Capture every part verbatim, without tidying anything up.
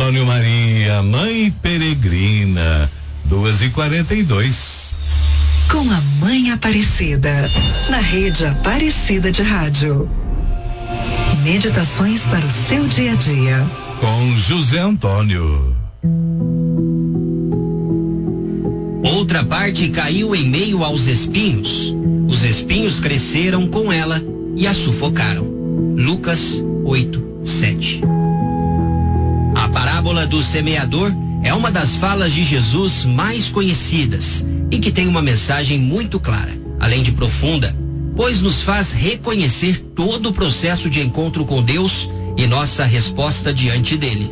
Antônio Maria, mãe peregrina, duas e quarenta e dois. Com a Mãe Aparecida, na rede Aparecida de Rádio. Meditações para o seu dia a dia. Com José Antônio. Outra parte caiu em meio aos espinhos. Os espinhos cresceram com ela e a sufocaram. Lucas oito, sete. A parábola do semeador é uma das falas de Jesus mais conhecidas e que tem uma mensagem muito clara, além de profunda, pois nos faz reconhecer todo o processo de encontro com Deus e nossa resposta diante dele.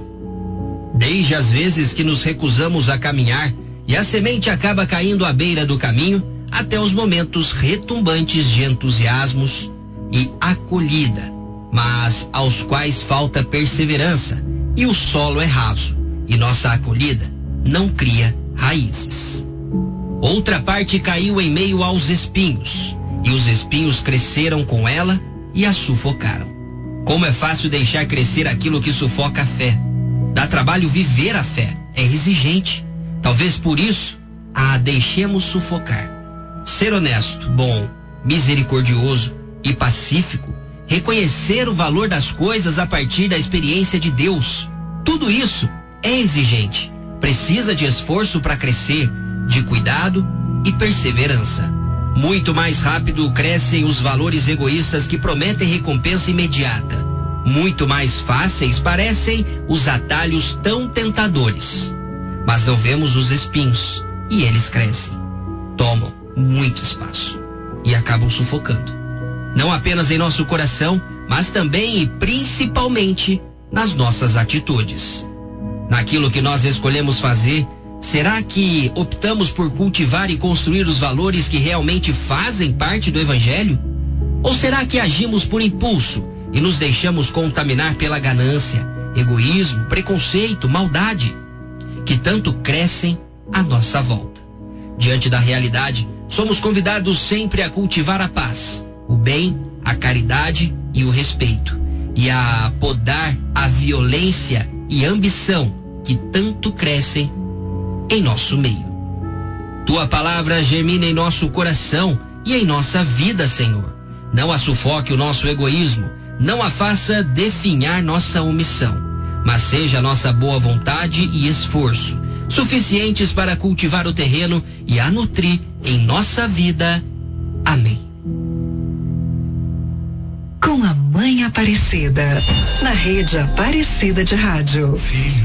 Desde as vezes que nos recusamos a caminhar e a semente acaba caindo à beira do caminho, até os momentos retumbantes de entusiasmos e acolhida, mas aos quais falta perseverança e o solo é raso e nossa acolhida não cria raízes. Outra parte caiu em meio aos espinhos, e os espinhos cresceram com ela e a sufocaram. Como é fácil deixar crescer aquilo que sufoca a fé. Dá trabalho viver a fé, é exigente. Talvez por isso a deixemos sufocar. Ser honesto, bom, misericordioso e pacífico, reconhecer o valor das coisas a partir da experiência de Deus. Tudo isso é exigente, precisa de esforço para crescer, de cuidado e perseverança. Muito mais rápido crescem os valores egoístas que prometem recompensa imediata. Muito mais fáceis parecem os atalhos tão tentadores. Mas não vemos os espinhos e eles crescem. Tomam muito espaço e acabam sufocando. Não apenas em nosso coração, mas também e principalmente nas nossas atitudes. Naquilo que nós escolhemos fazer, será que optamos por cultivar e construir os valores que realmente fazem parte do Evangelho? Ou será que agimos por impulso e nos deixamos contaminar pela ganância, egoísmo, preconceito, maldade, que tanto crescem à nossa volta? Diante da realidade, somos convidados sempre a cultivar a paz, o bem, a caridade e o respeito, e a podar a violência e ambição que tanto crescem em nosso meio. Tua palavra germina em nosso coração e em nossa vida, Senhor. Não a sufoque o nosso egoísmo, não a faça definhar nossa omissão, mas seja nossa boa vontade e esforço suficientes para cultivar o terreno e a nutrir em nossa vida. Amém. Com a Mãe Aparecida, na rede Aparecida de Rádio.